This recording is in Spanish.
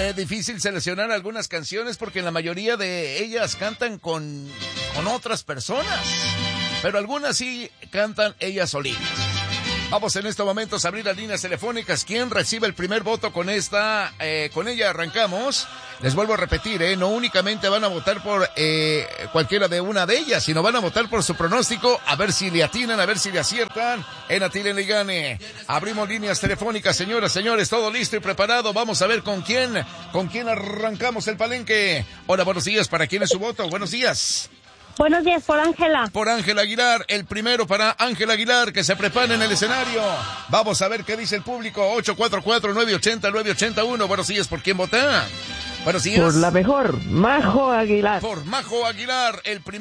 difícil seleccionar algunas canciones porque la mayoría de ellas cantan con otras personas, pero algunas sí cantan ellas solitas. Vamos en estos momentos a abrir las líneas telefónicas. ¿Quién recibe el primer voto con esta? Con ella arrancamos. Les vuelvo a repetir, no únicamente van a votar por cualquiera de una de ellas, sino van a votar por su pronóstico, a ver si le atinan, a ver si le aciertan. En Atilen y Gane. Abrimos líneas telefónicas, señoras, señores, todo listo y preparado. Vamos a ver con quién arrancamos el palenque. Hola, buenos días. ¿Para quién es su voto? Buenos días. Buenos días, por Ángela. Por Ángela Aguilar, el primero para Ángela Aguilar, que se prepara en el escenario. Vamos a ver qué dice el público. 844-980-981. Buenos días, ¿por quién vota? Buenos días. Por la mejor, Majo Aguilar. Por Majo Aguilar, el primero.